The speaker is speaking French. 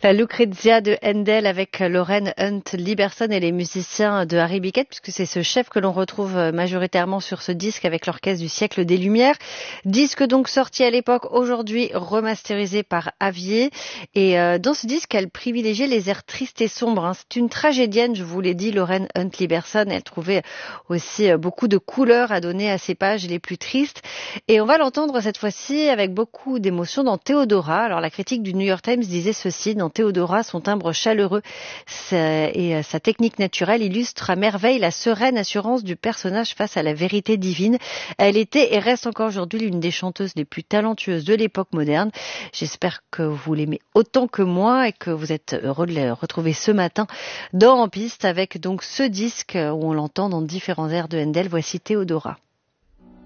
La Lucrezia de Handel avec Lauren Hunt Liberson et les musiciens de Harry Bickett, puisque c'est ce chef que l'on retrouve majoritairement sur ce disque avec l'orchestre du siècle des Lumières. Disque donc sorti à l'époque, aujourd'hui remasterisé par Avier. Et dans ce disque, elle privilégiait les airs tristes et sombres. C'est une tragédienne, je vous l'ai dit, Lauren Hunt Liberson. Elle trouvait aussi beaucoup de couleurs à donner à ses pages les plus tristes. Et on va l'entendre cette fois-ci avec beaucoup d'émotion dans Théodora. Alors la critique du New York Times disait ceci: dans Théodora, son timbre chaleureux et sa technique naturelle illustrent à merveille la sereine assurance du personnage face à la vérité divine. Elle était et reste encore aujourd'hui l'une des chanteuses les plus talentueuses de l'époque moderne. J'espère que vous l'aimez autant que moi et que vous êtes heureux de la retrouver ce matin dans En Piste avec donc ce disque où on l'entend dans différents airs de Handel. Voici Théodora.